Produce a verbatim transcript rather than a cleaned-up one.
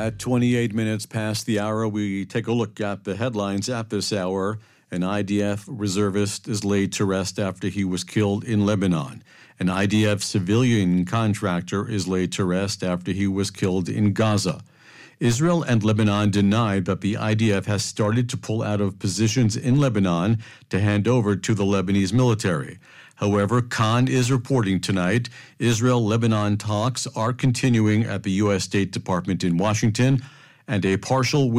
At twenty-eight minutes past the hour, we take a look at the headlines at this hour. An I D F reservist is laid to rest after he was killed in Lebanon. An I D F civilian contractor is laid to rest after he was killed in Gaza. Israel and Lebanon denied that the I D F has started to pull out of positions in Lebanon to hand over to the Lebanese military. However, Khan is reporting tonight Israel-Lebanon talks are continuing at the U S State Department in Washington, and a partial